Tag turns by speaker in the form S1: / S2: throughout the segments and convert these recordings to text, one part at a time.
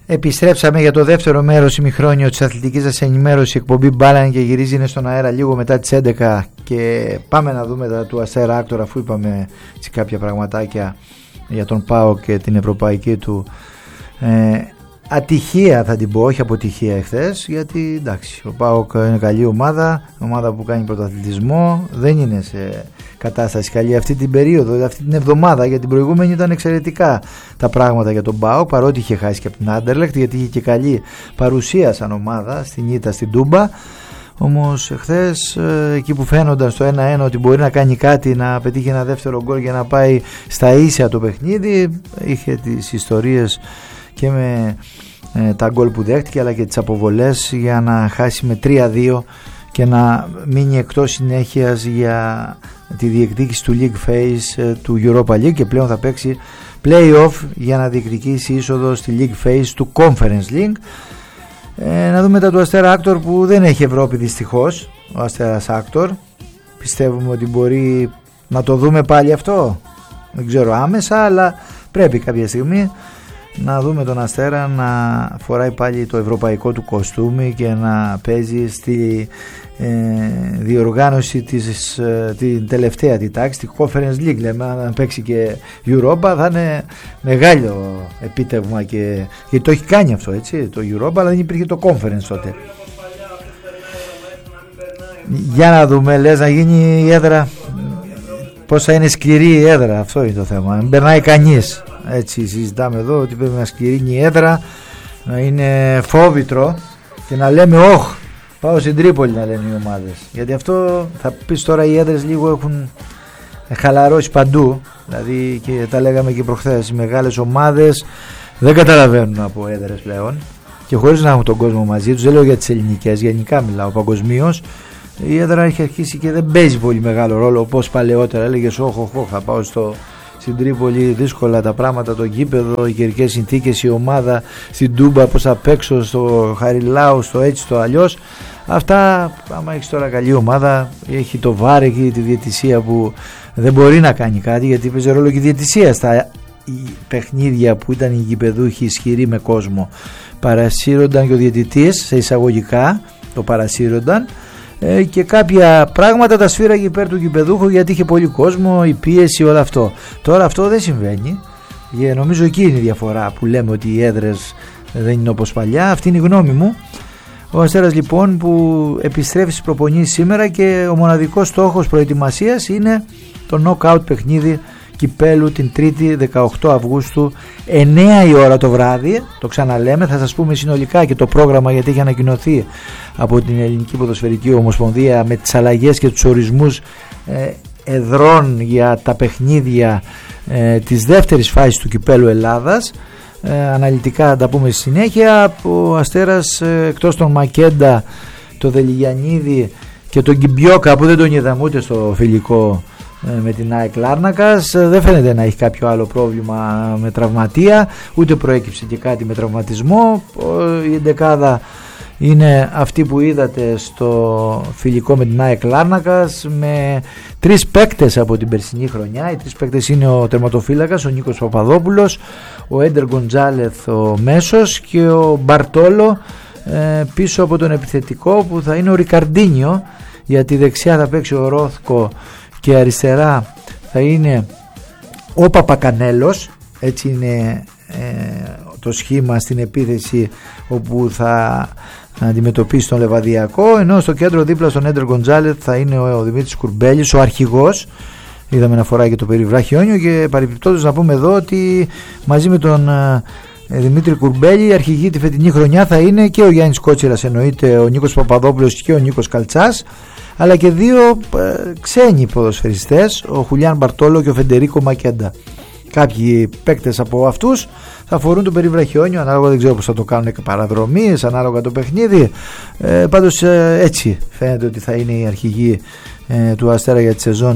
S1: Επιστρέψαμε για το δεύτερο μέρος ημιχρόνιο της αθλητικής σας ενημέρωσης. Η εκπομπή Μπάλα και γυρίζει, είναι στον αέρα λίγο μετά τις 11 και πάμε να δούμε τα του Αστέρα Άκτορ, αφού είπαμε κάποια πραγματάκια για τον ΠΑΟΚ και την ευρωπαϊκή του ατυχία, θα την πω, όχι αποτυχία εχθές, γιατί εντάξει, ο ΠΑΟΚ είναι καλή ομάδα που κάνει πρωταθλητισμό, δεν είναι σε κατάσταση καλή αυτή την περίοδο, αυτή την εβδομάδα. Για την προηγούμενη ήταν εξαιρετικά τα πράγματα για τον ΠΑΟΚ, παρότι είχε χάσει και από την Άντερλεχτ, γιατί είχε και καλή παρουσία σαν ομάδα στην ήττα στην Τούμπα. Όμως χθες, εκεί που φαίνονταν στο 1-1 ότι μπορεί να κάνει κάτι, να πετύχει ένα δεύτερο γκολ για να πάει στα ίσια το παιχνίδι, είχε τις ιστορίες και με τα γκολ που δέχτηκε, αλλά και τις αποβολές για να χάσει με 3-2 και να μείνει εκτός συνέχειας για τη διεκδίκηση του League Phase του Europa League, και πλέον θα παίξει play-off για να διεκδικήσει είσοδο στη League Phase του Conference League. Να δούμε τα του Αστέρα Άκτορ, που δεν έχει Ευρώπη δυστυχώς ο Αστέρας Άκτορ. Πιστεύουμε ότι μπορεί να το δούμε πάλι αυτό, δεν ξέρω άμεσα, αλλά πρέπει κάποια στιγμή να δούμε τον Αστέρα να φοράει πάλι το ευρωπαϊκό του κοστούμι και να παίζει στη διοργάνωση την τελευταία τη τάξη, τη Conference League. Λέμε, αν παίξει και Europa θα είναι μεγάλο επίτευγμα, και γιατί το έχει κάνει αυτό, έτσι, το Europa, αλλά δεν υπήρχε το Conference τότε. Για να δούμε, λες να γίνει η έδρα, πώς θα είναι σκληρή η έδρα, αυτό είναι το θέμα, δεν περνάει κανείς. Έτσι συζητάμε εδώ ότι πρέπει να σκληρύνει η έδρα, να είναι φόβητρο και να λέμε όχ, πάω στην Τρίπολη, να λένε οι ομάδες. Γιατί αυτό θα πεις τώρα, οι έδρες λίγο έχουν χαλαρώσει παντού. Δηλαδή, και τα λέγαμε και προχθές, οι μεγάλες ομάδες δεν καταλαβαίνουν από έδρες πλέον, και χωρίς να έχουν τον κόσμο μαζί τους, δεν λέω για τις ελληνικές, γενικά μιλάω παγκοσμίως. Η έδρα έχει αρχίσει και δεν παίζει πολύ μεγάλο ρόλο, όπως παλαιότερα έλεγες όχ, θα πάω στην Τρίπολη, δύσκολα τα πράγματα, το γήπεδο, οι καιρικές συνθήκες, η ομάδα στην Τούμπα, πώς θα παίξω στο Χαριλάου, στο έτσι, στο αλλιώς. Αυτά, άμα έχεις τώρα καλή ομάδα, έχει το βάρ, έχει τη διαιτησία που δεν μπορεί να κάνει κάτι, γιατί παίζει ρόλο και η διαιτησία στα παιχνίδια που ήταν οι γηπεδούχοι ισχυροί με κόσμο. Παρασύρονταν και ο διαιτητής, σε εισαγωγικά το παρασύρονταν, και κάποια πράγματα τα σφύραγε υπέρ του γηπεδούχου, γιατί είχε πολύ κόσμο, η πίεση, όλο αυτό. Τώρα αυτό δεν συμβαίνει, και νομίζω εκεί είναι η διαφορά που λέμε ότι οι έδρες δεν είναι όπως παλιά. Αυτή είναι η γνώμη μου. Ο Αστέρας λοιπόν, που επιστρέφει στις προπονήσεις σήμερα, και ο μοναδικός στόχος προετοιμασίας είναι το knockout παιχνίδι κυπέλου την 3η 18 Αυγούστου 9 η ώρα το βράδυ. Το ξαναλέμε, θα σας πούμε συνολικά και το πρόγραμμα, γιατί έχει ανακοινωθεί από την Ελληνική Ποδοσφαιρική Ομοσπονδία με τις αλλαγές και τους ορισμούς εδρών για τα παιχνίδια της δεύτερης φάσης του κυπέλου Ελλάδας. Αναλυτικά θα τα πούμε στη συνέχεια. Ο Αστέρας, εκτός τον Μακέντα, το Δελιγιαννίδη και τον Κιμπιόκα, που δεν τον είδαμε ούτε στο φιλικό με την ΑΕΚ Λάρνακας, δεν φαίνεται να έχει κάποιο άλλο πρόβλημα με τραυματία, ούτε προέκυψε και κάτι με τραυματισμό. Η εντεκάδα είναι αυτή που είδατε στο φιλικό με την ΑΕΚ Λάρνακας, με τρεις παίκτες από την περσινή χρονιά. Οι τρεις παίκτες είναι ο τερματοφύλακας, ο Νίκος Παπαδόπουλος, ο Έντερ Γκοντζάλεθ ο μέσος, και ο Μπαρτόλο πίσω από τον επιθετικό, που θα είναι ο Ρικαρντίνιο, γιατί δεξιά θα παίξει ο Ρόθκο και αριστερά θα είναι ο Παπακανέλος. Έτσι είναι το σχήμα στην επίθεση, όπου θα αντιμετωπίσει τον Λεβαδιακό, ενώ στο κέντρο δίπλα στον Έντερ Γκοντζάλεθ θα είναι ο Δημήτρης Κουρμπέλης, ο αρχηγός. Είδαμε να φοράει και το περιβράχιόνιο, και παρεπιπτόντως να πούμε εδώ ότι μαζί με τον Δημήτρη Κουρμπέλη, η αρχηγή τη φετινή χρονιά θα είναι και ο Γιάννης Κότσιρας, εννοείται, ο Νίκος Παπαδόπουλος και ο Νίκος Καλτσάς, αλλά και δύο ξένοι ποδοσφαιριστές, ο Χουλιάν Μπαρτόλο και ο Φεντερίκο Μακέντα. Κάποιοι παίκτες από αυτούς θα φορούν το περιβραχιόνιο, ανάλογα, δεν ξέρω πώς θα το κάνουν, παραδρομίες, ανάλογα το παιχνίδι. Πάντως έτσι φαίνεται ότι θα είναι η αρχηγή του Αστέρα για τη σεζόν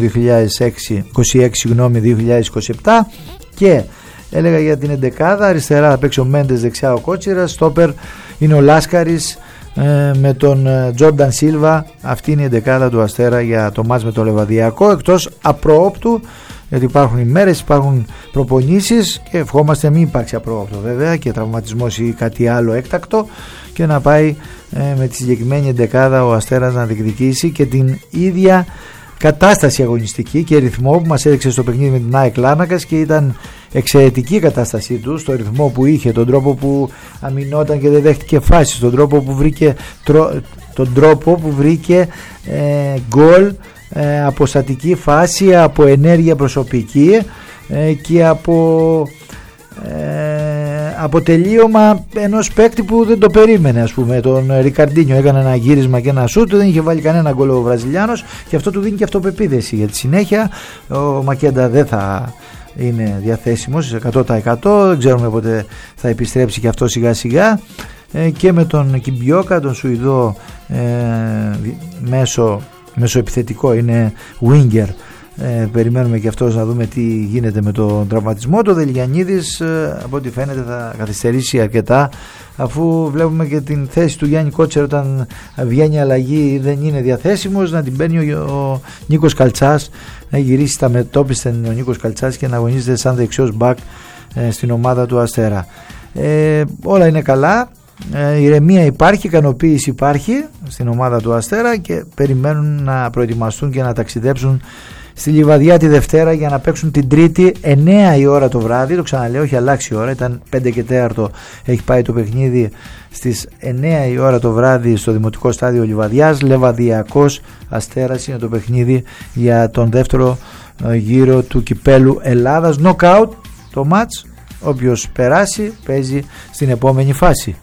S1: 2026-2027. Και έλεγα για την εντεκάδα, αριστερά θα παίξει ο Μέντες, δεξιά ο Κότσιρας, στόπερ είναι ο Λάσκαρης με τον Τζόρνταν Σίλβα. Αυτή είναι η εντεκάδα του Αστέρα για το μάτς με το Λεβαδιακό, εκτός απροόπτου γιατί υπάρχουν ημέρες, υπάρχουν προπονήσεις και ευχόμαστε μην υπάρξει απρόοπτο βέβαια και τραυματισμός ή κάτι άλλο έκτακτο και να πάει με τη συγκεκριμένη εντεκάδα ο Αστέρας να διεκδικήσει και την ίδια κατάσταση αγωνιστική και ρυθμό που μας έδειξε στο παιχνίδι με την ΑΕΚ Λάρνακας, και ήταν εξαιρετική η κατάστασή του στο ρυθμό που είχε, τον τρόπο που αμυνόταν και δεν δέχτηκε φάσεις, τον τρόπο που βρήκε γκολ από στατική φάση, από ενέργεια προσωπική και από τελείωμα ενός παίκτη που δεν το περίμενε. Ας πούμε τον Ρικαρντίνιο έκανε ένα γύρισμα και ένα σούτ, δεν είχε βάλει κανένα γκολ ο Βραζιλιάνος και αυτό του δίνει και αυτοπεποίθηση για τη συνέχεια. Ο Μακέντα δεν θα είναι διαθέσιμος 100%, δεν ξέρουμε πότε θα επιστρέψει και αυτό σιγά σιγά, και με τον Κιμπιόκα, τον Σουηδό μέσο επιθετικό, είναι winger, περιμένουμε και αυτός να δούμε τι γίνεται με τον τραυματισμό. Το Δελιανίδης από ό,τι φαίνεται θα καθυστερήσει αρκετά, αφού βλέπουμε και την θέση του Γιάννη Κότσερ όταν βγαίνει αλλαγή δεν είναι διαθέσιμος, να την παίρνει ο Νίκος Καλτσάς, να γυρίσει στα μετώπισθεν ο Νίκος Καλτσάς και να αγωνίζεται σαν δεξιός μπακ στην ομάδα του Αστέρα. Όλα είναι καλά, ηρεμία υπάρχει, ικανοποίηση υπάρχει στην ομάδα του Αστέρα και περιμένουν να προετοιμαστούν και να ταξιδέψουν στη Λιβαδιά τη Δευτέρα για να παίξουν την Τρίτη 9 η ώρα το βράδυ. Το ξαναλέω, έχει αλλάξει η ώρα, ήταν 5 και 4, έχει πάει το παιχνίδι στις 9 η ώρα το βράδυ στο Δημοτικό Στάδιο Λιβαδιάς. Λεβαδιακός Αστέρας είναι το παιχνίδι για τον δεύτερο γύρο του Κυπέλου Ελλάδας. Νοκάουτ το μάτς, όποιος περάσει παίζει στην επόμενη φάση.